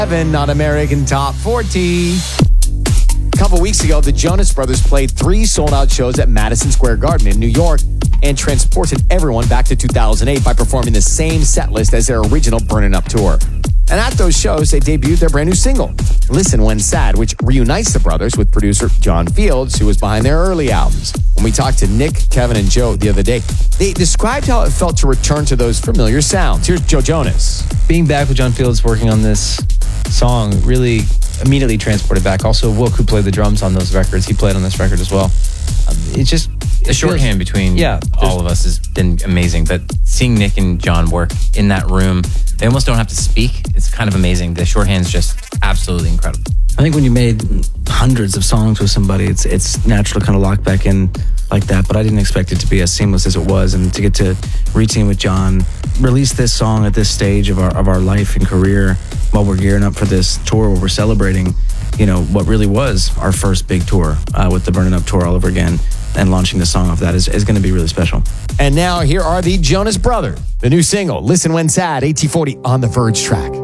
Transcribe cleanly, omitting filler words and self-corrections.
7 on American Top 40. A couple weeks ago, the Jonas Brothers played 3 sold-out shows at Madison Square Garden in New York and transported everyone back to 2008 by performing the same set list as their original Burnin' Up tour. And at those shows, they debuted their brand new single, Listen When Sad, which reunites the brothers with producer John Fields, who was behind their early albums. When we talked to Nick, Kevin, and Joe the other day, they described how it felt to return to those familiar sounds. Here's Joe Jonas. Being back with John Fields working on this song really immediately transported back. Also, Wilk, who played the drums on those records, he played on this record as well. The shorthand between all of us has been amazing, but seeing Nick and John work in that room, they almost don't have to speak. It's kind of amazing. The shorthand's just absolutely incredible. I think when you made hundreds of songs with somebody, it's natural to kind of lock back in like that, but I didn't expect it to be as seamless as it was, and to get to re-team with John, release this song at this stage of our life and career while we're gearing up for this tour where we're celebrating, you know, what really was our first big tour with the Burnin' Up tour all over again, and launching the song off that is going to be really special. And now here are the Jonas Brothers. The new single, Listen When Sad, AT40 on the Verge track.